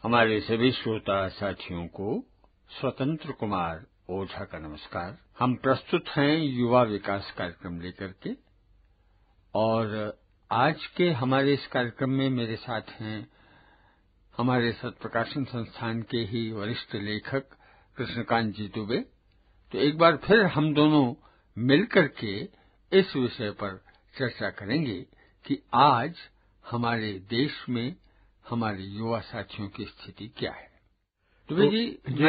हमारे सभी श्रोता साथियों को स्वतंत्र कुमार ओझा का नमस्कार। हम प्रस्तुत हैं युवा विकास कार्यक्रम लेकर के, और आज के हमारे इस कार्यक्रम में मेरे साथ हैं हमारे सत्प्रकाशन संस्थान के ही वरिष्ठ लेखक कृष्णकांत जी दुबे। तो एक बार फिर हम दोनों मिलकर के इस विषय पर चर्चा करेंगे कि आज हमारे देश में हमारे युवा साथियों की स्थिति क्या है। दुबे जी,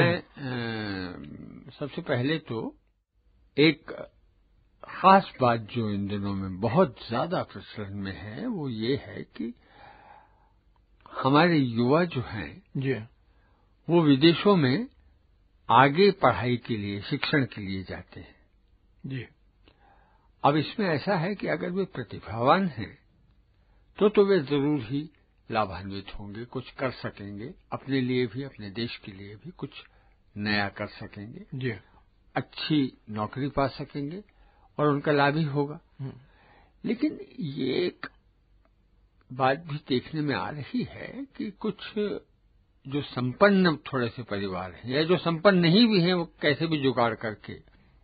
मैं सबसे पहले तो एक खास बात जो इन दिनों में बहुत ज्यादा प्रचलन में है वो ये है कि हमारे युवा जो हैं वो विदेशों में आगे पढ़ाई के लिए, शिक्षण के लिए जाते हैं जी। अब इसमें ऐसा है कि अगर वे प्रतिभावान हैं तो वे जरूर ही लाभान्वित होंगे, कुछ कर सकेंगे, अपने लिए भी, अपने देश के लिए भी कुछ नया कर सकेंगे जी। अच्छी नौकरी पा सकेंगे और उनका लाभ ही होगा। लेकिन ये एक बात भी देखने में आ रही है कि कुछ जो संपन्न थोड़े से परिवार हैं या जो संपन्न नहीं भी हैं, वो कैसे भी जुगाड़ करके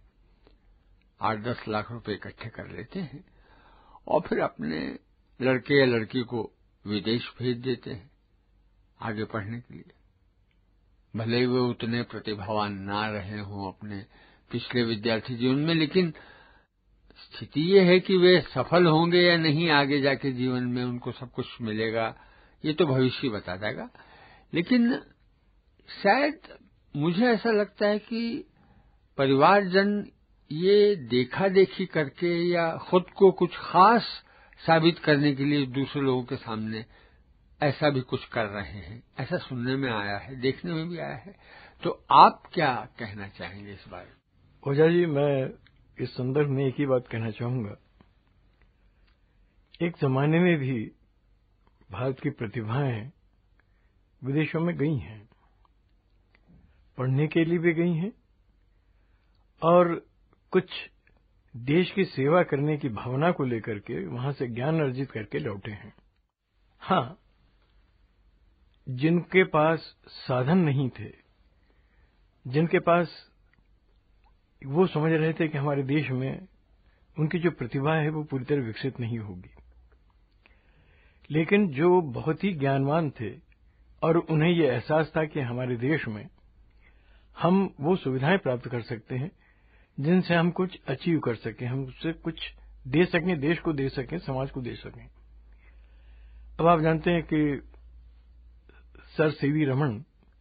8-10 लाख रुपए इकट्ठे कर लेते हैं और फिर अपने लड़के या लड़की को विदेश भेज देते हैं आगे पढ़ने के लिए। भले ही वे उतने प्रतिभावान ना रहे हों अपने पिछले विद्यार्थी जीवन में, लेकिन स्थिति ये है कि वे सफल होंगे या नहीं आगे जाके जीवन में, उनको सब कुछ मिलेगा ये तो भविष्य बता देगा। लेकिन शायद मुझे ऐसा लगता है कि परिवारजन ये देखा देखी करके या खुद को कुछ खास साबित करने के लिए दूसरे लोगों के सामने ऐसा भी कुछ कर रहे हैं, ऐसा सुनने में आया है, देखने में भी आया है। तो आप क्या कहना चाहेंगे इस बारे में? ओझा जी, मैं इस संदर्भ में एक ही बात कहना चाहूंगा। एक जमाने में भी भारत की प्रतिभाएं विदेशों में गई हैं, पढ़ने के लिए भी गई हैं और कुछ देश की सेवा करने की भावना को लेकर के वहां से ज्ञान अर्जित करके लौटे हैं। हाँ, जिनके पास साधन नहीं थे, जिनके पास वो समझ रहे थे कि हमारे देश में उनकी जो प्रतिभा है वो पूरी तरह विकसित नहीं होगी, लेकिन जो बहुत ही ज्ञानवान थे और उन्हें ये एहसास था कि हमारे देश में हम वो सुविधाएं प्राप्त कर सकते हैं जिनसे हम कुछ अचीव कर सकें, हम उससे कुछ दे सकें, देश को दे सकें, समाज को दे सकें। अब आप जानते हैं कि सर सीवी रमन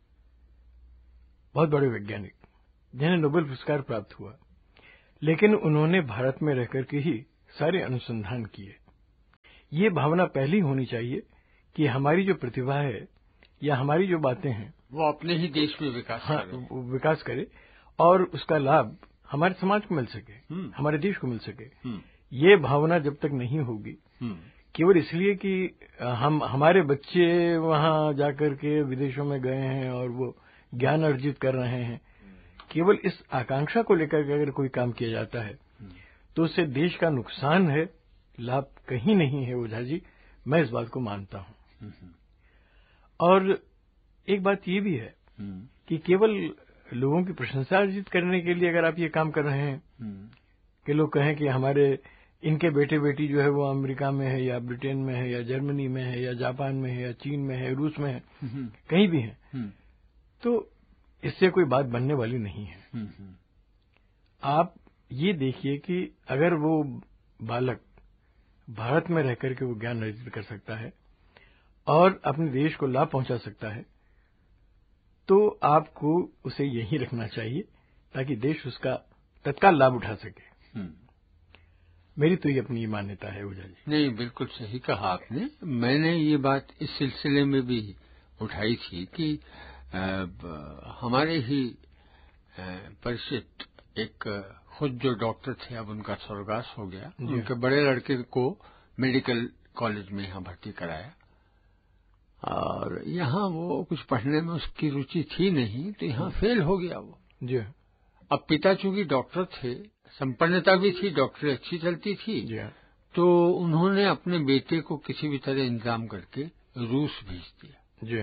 बहुत बड़े वैज्ञानिक, जिन्हें नोबेल पुरस्कार प्राप्त हुआ, लेकिन उन्होंने भारत में रहकर के ही सारे अनुसंधान किए। ये भावना पहली होनी चाहिए कि हमारी जो प्रतिभा है या हमारी जो बातें हैं वो अपने ही देश में विकास करे और उसका लाभ हमारे समाज को मिल सके, हमारे देश को मिल सके। ये भावना जब तक नहीं होगी, केवल इसलिए कि हमारे बच्चे वहां जाकर के विदेशों में गए हैं और वो ज्ञान अर्जित कर रहे हैं, केवल इस आकांक्षा को लेकर के अगर कोई काम किया जाता है तो उससे देश का नुकसान है, लाभ कहीं नहीं है। ओझा जी, मैं इस बात को मानता हूं। और एक बात ये भी है कि केवल लोगों की प्रशंसा अर्जित करने के लिए अगर आप ये काम कर रहे हैं कि लोग कहें कि हमारे इनके बेटे बेटी जो है वो अमेरिका में है या ब्रिटेन में है या जर्मनी में है या जापान में है या चीन में है, रूस में है, कहीं भी है, तो इससे कोई बात बनने वाली नहीं है। आप ये देखिए कि अगर वो बालक भारत में रहकर के वो ज्ञान अर्जित कर सकता है और अपने देश को लाभ पहुंचा सकता है, तो आपको उसे यहीं रखना चाहिए ताकि देश उसका तत्काल लाभ उठा सके। मेरी तो ये अपनी मान्यता है। ओझा जी, नहीं, बिल्कुल सही कहा आपने। मैंने ये बात इस सिलसिले में भी उठाई थी कि हमारे ही परिचित एक खुद जो डॉक्टर थे, अब उनका स्वर्गवास हो गया, उनके बड़े लड़के को मेडिकल कॉलेज में यहाँ भर्ती कराया और यहाँ वो कुछ पढ़ने में उसकी रुचि थी नहीं, तो यहाँ फेल हो गया वो जी। अब पिता चूंकि डॉक्टर थे, संपन्नता भी थी, डॉक्टरी अच्छी चलती थी, तो उन्होंने अपने बेटे को किसी भी तरह इंतजाम करके रूस भेज दिया जी।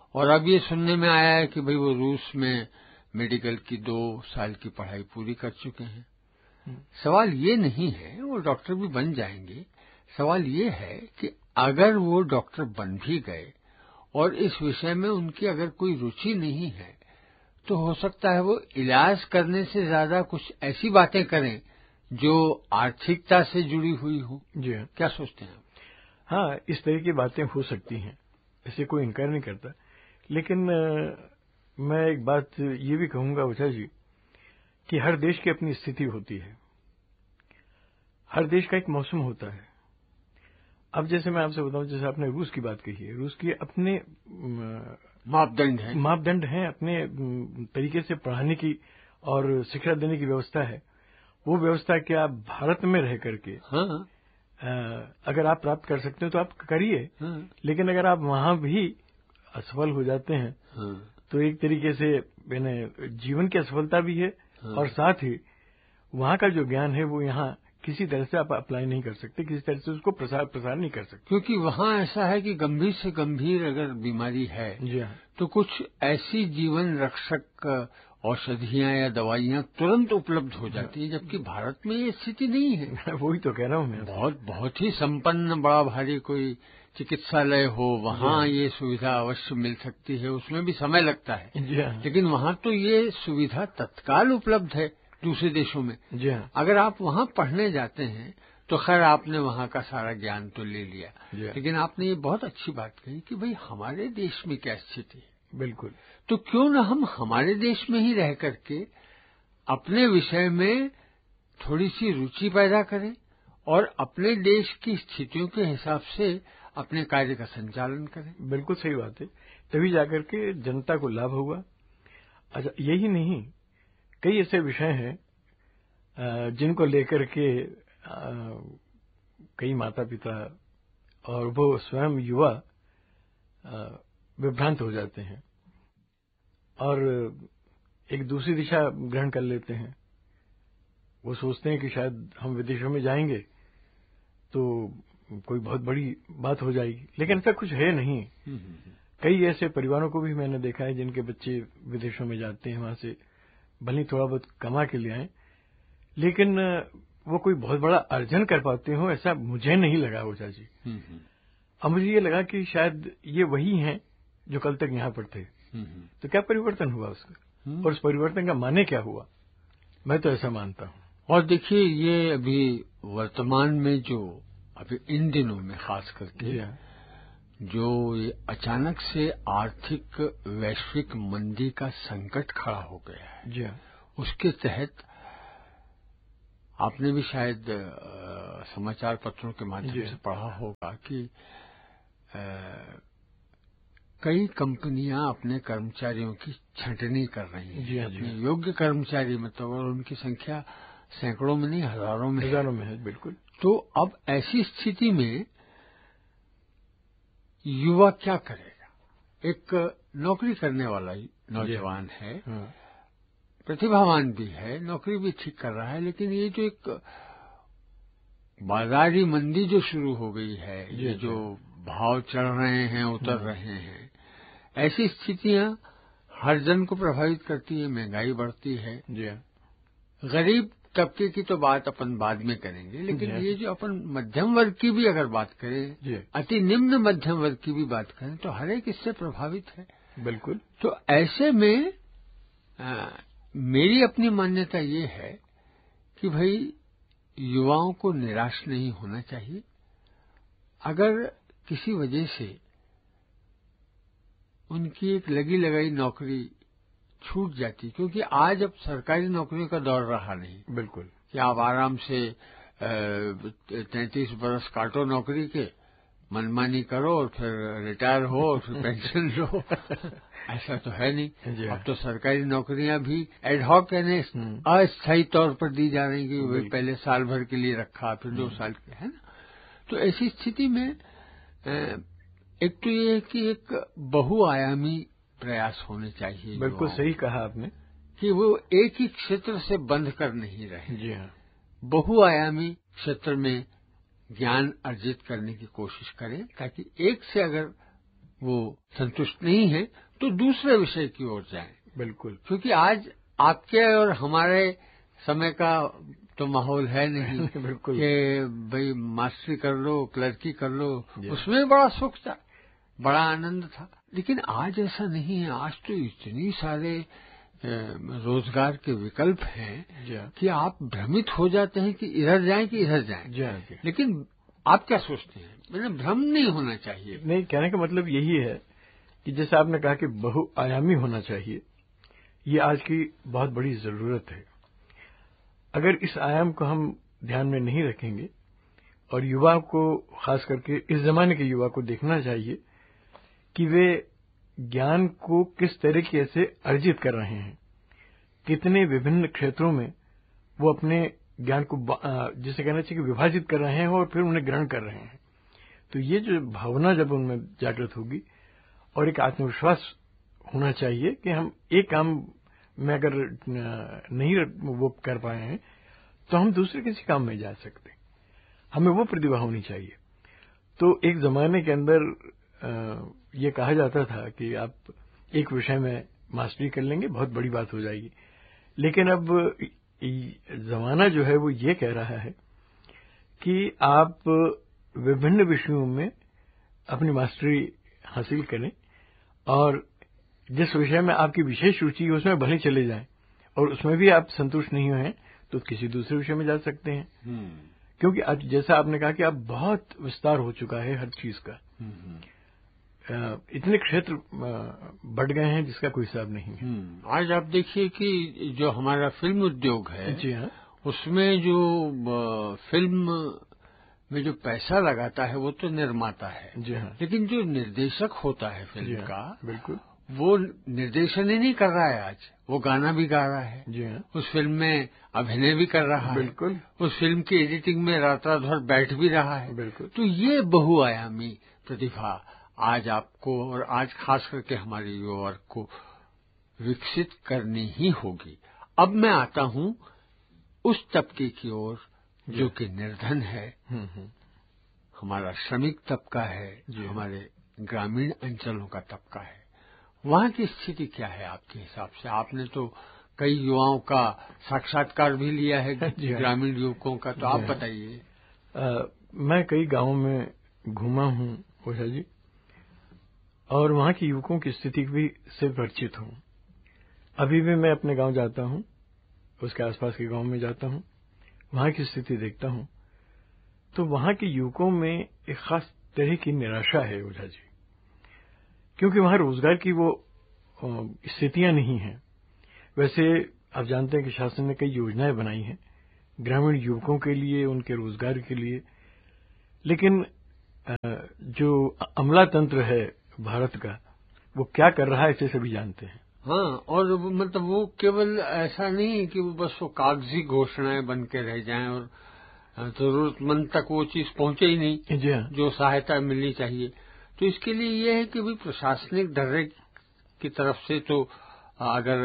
और अब ये सुनने में आया है कि भाई वो रूस में मेडिकल की 2 साल की पढ़ाई पूरी कर चुके हैं। सवाल ये नहीं है वो डॉक्टर भी बन जाएंगे, सवाल ये है कि अगर वो डॉक्टर बन भी गए और इस विषय में उनकी अगर कोई रुचि नहीं है तो हो सकता है वो इलाज करने से ज्यादा कुछ ऐसी बातें करें जो आर्थिकता से जुड़ी हुई हो। जी हाँ, क्या सोचते हैं आप? हाँ, इस तरह की बातें हो सकती हैं, इसे कोई इनकार नहीं करता। लेकिन मैं एक बात ये भी कहूंगा ओझा जी कि हर देश की अपनी स्थिति होती है, हर देश का एक मौसम होता है। अब जैसे मैं आपसे बताऊं, जैसे आपने रूस की बात कही है, रूस के अपने मापदंड हैं, अपने तरीके से पढ़ाने की और शिक्षा देने की व्यवस्था है। वो व्यवस्था क्या आप भारत में रह करके अगर आप प्राप्त कर सकते हो तो आप करिए, लेकिन अगर आप वहां भी असफल हो जाते हैं तो एक तरीके से मैंने जीवन की असफलता भी है और साथ ही वहां का जो ज्ञान है वो यहाँ किसी तरह से आप अप्लाई नहीं कर सकते, किसी तरह से उसको प्रसार नहीं कर सकते, क्योंकि वहां ऐसा है कि गंभीर से गंभीर अगर बीमारी है जी हाँ, तो कुछ ऐसी जीवन रक्षक औषधियां या दवाइयां तुरंत उपलब्ध हो जाती है, जबकि भारत में ये स्थिति नहीं है। वही तो कह रहा हूं मैं। बहुत ही संपन्न बड़ा भारी कोई चिकित्सालय हो, वहां ये सुविधा अवश्य मिल सकती है, उसमें भी समय लगता है। जी हाँ, लेकिन वहां तो ये सुविधा तत्काल उपलब्ध है दूसरे देशों में। जी हाँ, अगर आप वहां पढ़ने जाते हैं तो खैर आपने वहां का सारा ज्ञान तो ले लिया, लेकिन आपने ये बहुत अच्छी बात कही कि भाई हमारे देश में क्या स्थिति है। बिल्कुल, तो क्यों न हम हमारे देश में ही रह करके अपने विषय में थोड़ी सी रुचि पैदा करें और अपने देश की स्थितियों के हिसाब से अपने कार्य का संचालन करें। बिल्कुल सही बात है, तभी जाकर के जनता को लाभ होगा। अच्छा, यही नहीं, कई ऐसे विषय हैं जिनको लेकर के कई माता पिता और वो स्वयं युवा विभ्रांत हो जाते हैं और एक दूसरी दिशा ग्रहण कर लेते हैं। वो सोचते हैं कि शायद हम विदेशों में जाएंगे तो कोई बहुत बड़ी बात हो जाएगी, लेकिन ऐसा कुछ है नहीं। कई ऐसे परिवारों को भी मैंने देखा है जिनके बच्चे विदेशों में जाते हैं, वहां से भले थोड़ा बहुत कमा के ले आए, लेकिन वो कोई बहुत बड़ा अर्जन कर पाते हो ऐसा मुझे नहीं लगा ओझा जी। अब मुझे ये लगा कि शायद ये वही हैं जो कल तक यहाँ पर थे। तो क्या परिवर्तन हुआ उसका, और उस परिवर्तन का माने क्या हुआ, मैं तो ऐसा मानता हूँ। और देखिए, ये अभी वर्तमान में जो अभी इन दिनों में खास करके जो ये अचानक से आर्थिक वैश्विक मंदी का संकट खड़ा हो गया है, जी हाँ, उसके तहत आपने भी शायद समाचार पत्रों के माध्यम से पढ़ा होगा कि कई कंपनियां अपने कर्मचारियों की छंटनी कर रही हैं। जी हाँ, अपने योग्य कर्मचारी मतलब, और उनकी संख्या सैकड़ों में नहीं हजारों में है। बिल्कुल। तो अब ऐसी स्थिति में युवा क्या करेगा? एक नौकरी करने वाला नौजवान है, प्रतिभावान भी है, नौकरी भी ठीक कर रहा है, लेकिन ये जो एक बाजारी मंदी जो शुरू हो गई है, ये जो भाव चढ़ रहे हैं उतर रहे हैं, ऐसी स्थितियां हर जन को प्रभावित करती है। महंगाई बढ़ती है, गरीब तबके की तो बात अपन बाद में करेंगे, लेकिन ये जो अपन मध्यम वर्ग की भी अगर बात करें, अति निम्न मध्यम वर्ग की भी बात करें, तो हर एक इससे प्रभावित है। बिल्कुल। तो ऐसे में मेरी अपनी मान्यता ये है कि भाई युवाओं को निराश नहीं होना चाहिए। अगर किसी वजह से उनकी एक लगी लगाई नौकरी छूट जाती, क्योंकि आज अब सरकारी नौकरियों का दौर रहा नहीं। बिल्कुल, कि आप आराम से 33 बरस काटो नौकरी के, मनमानी करो और फिर रिटायर हो और फिर पेंशन लो। ऐसा तो है नहीं। अब तो सरकारी नौकरियां भी एडहॉक यानी अस्थायी तौर पर दी जा रही कि भाई पहले साल भर के लिए रखा, फिर 2 साल के, है ना। तो ऐसी स्थिति में एक तो ये है कि एक बहुआयामी प्रयास होने चाहिए। बिल्कुल सही कहा आपने कि वो एक ही क्षेत्र से बंध कर नहीं रहे। जी हाँ, बहुआयामी क्षेत्र में ज्ञान अर्जित करने की कोशिश करें, ताकि एक से अगर वो संतुष्ट नहीं है तो दूसरे विषय की ओर जाएं। बिल्कुल, क्योंकि आज आपके और हमारे समय का तो माहौल है नहीं बिल्कुल कि भाई मास्टरी कर लो, क्लर्की कर लो, उसमें बड़ा सुख था, बड़ा आनंद था। लेकिन आज ऐसा नहीं है। आज तो इतनी सारे रोजगार के विकल्प हैं कि आप भ्रमित हो जाते हैं कि इधर जाएं कि इधर जाएं। लेकिन आप क्या सोचते हैं? मैंने भ्रम नहीं होना चाहिए। नहीं, कहने का मतलब यही है कि जैसे आपने कहा कि बहुआयामी होना चाहिए, ये आज की बहुत बड़ी जरूरत है। अगर इस आयाम को हम ध्यान में नहीं रखेंगे और युवा को, खास करके इस जमाने के युवा को देखना चाहिए कि वे ज्ञान को किस तरीके से अर्जित कर रहे हैं, कितने विभिन्न क्षेत्रों में वो अपने ज्ञान को, जिसे कहना चाहिए कि विभाजित कर रहे हैं और फिर उन्हें ग्रहण कर रहे हैं। तो ये जो भावना जब उनमें जागृत होगी और एक आत्मविश्वास होना चाहिए कि हम एक काम में अगर नहीं वो कर पाए हैं तो हम दूसरे किसी काम में जा सकते हैं। हमें वो प्रतिभा होनी चाहिए। तो एक जमाने के अंदर ये कहा जाता था कि आप एक विषय में मास्टरी कर लेंगे, बहुत बड़ी बात हो जाएगी। लेकिन अब जमाना जो है वो ये कह रहा है कि आप विभिन्न विषयों में अपनी मास्टरी हासिल करें और जिस विषय में आपकी विशेष रुचि है उसमें भले चले जाएं, और उसमें भी आप संतुष्ट नहीं हुए हैं तो किसी दूसरे विषय में जा सकते हैं। क्योंकि आज जैसा आपने कहा कि अब बहुत विस्तार हो चुका है हर चीज का। इतने क्षेत्र बढ़ गए हैं जिसका कोई हिसाब नहीं है। आज आप देखिए कि जो हमारा फिल्म उद्योग है, जी हाँ, उसमें जो फिल्म में जो पैसा लगाता है वो तो निर्माता है। जी हाँ, लेकिन जो निर्देशक होता है फिल्म का, बिल्कुल, वो निर्देशन ही नहीं कर रहा है। आज वो गाना भी गा रहा है, जी हाँ, उस फिल्म में अभिनय भी कर रहा है, बिल्कुल, उस फिल्म की एडिटिंग में रात रात भर बैठ भी रहा है। बिल्कुल। तो ये बहुआयामी प्रतिभा आज आपको और आज खास करके हमारे युवा वर्ग को विकसित करनी ही होगी। अब मैं आता हूं उस तबके की ओर जो कि निर्धन है, हमारा श्रमिक तबका है, हमारे ग्रामीण अंचलों का तबका है। वहां की स्थिति क्या है आपके हिसाब से? आपने तो कई युवाओं का साक्षात्कार भी लिया है, ग्रामीण युवकों का, तो आप बताइए। मैं कई गांवों में घूमा हूं ओझा जी, और वहां के युवकों की स्थिति भी से परिचित हूं। अभी भी मैं अपने गांव जाता हूं, उसके आसपास के गांव में जाता हूं, वहां की स्थिति देखता हूं, तो वहां के युवकों में एक खास तरह की निराशा है ओझा जी, क्योंकि वहां रोजगार की वो स्थितियां नहीं हैं। वैसे आप जानते हैं कि शासन ने कई योजनाएं बनाई हैं ग्रामीण युवकों के लिए, उनके रोजगार के लिए, लेकिन जो अमला तंत्र है भारत का, वो क्या कर रहा है इसे सभी जानते हैं। हाँ, और मतलब वो केवल ऐसा नहीं है कि वो बस वो कागजी घोषणाएं बन के रह जाएं और जरूरतमंद तक वो चीज पहुंचे ही नहीं, जी हाँ, जो सहायता मिलनी चाहिए। तो इसके लिए ये है कि भाई प्रशासनिक ढर्रे की तरफ से तो अगर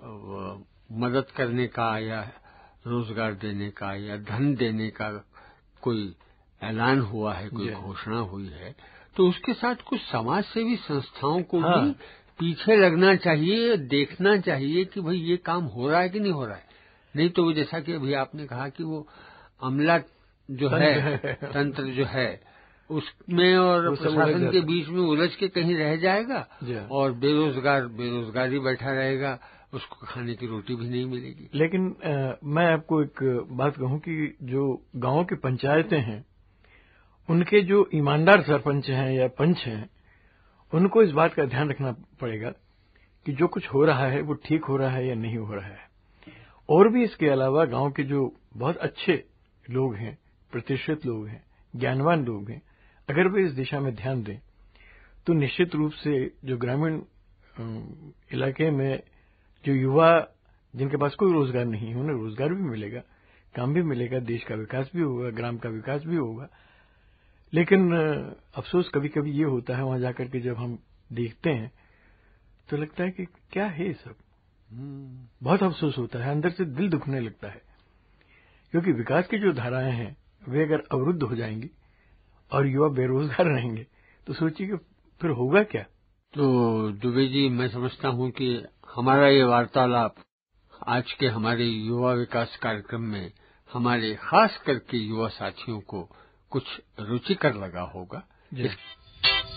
मदद करने का या रोजगार देने का या धन देने का कोई ऐलान हुआ है, कोई घोषणा हुई है, तो उसके साथ कुछ समाज सेवी संस्थाओं को भी पीछे लगना चाहिए, देखना चाहिए कि भाई ये काम हो रहा है कि नहीं हो रहा है। नहीं तो वो जैसा कि अभी आपने कहा कि वो अमला जो है, तंत्र जो है, उसमें और प्रशासन के बीच में उलझ के कहीं रह जाएगा और बेरोजगारी बैठा रहेगा, उसको खाने की रोटी भी नहीं मिलेगी। लेकिन मैं आपको एक बात कहूं कि जो गांवों की पंचायतें हैं, उनके जो ईमानदार सरपंच हैं या पंच हैं, उनको इस बात का ध्यान रखना पड़ेगा कि जो कुछ हो रहा है वो ठीक हो रहा है या नहीं हो रहा है। और भी इसके अलावा गांव के जो बहुत अच्छे लोग हैं, प्रतिष्ठित लोग हैं, ज्ञानवान लोग हैं, अगर वे इस दिशा में ध्यान दें तो निश्चित रूप से जो ग्रामीण इलाके में जो युवा जिनके पास कोई रोजगार नहीं है, उन्हें रोजगार भी मिलेगा, काम भी मिलेगा, देश का विकास भी होगा, ग्राम का विकास भी होगा। लेकिन अफसोस कभी कभी ये होता है, वहां जाकर के जब हम देखते हैं तो लगता है कि क्या है ये सब। बहुत अफसोस होता है, अंदर से दिल दुखने लगता है, क्योंकि विकास की जो धाराएं हैं वे अगर अवरुद्ध हो जाएंगी और युवा बेरोजगार रहेंगे तो सोचिए कि फिर होगा क्या? तो दुबे जी, मैं समझता हूं कि हमारा ये वार्तालाप आज के हमारे युवा विकास कार्यक्रम में हमारे खास करके युवा साथियों को कुछ रुचिकर लगा होगा।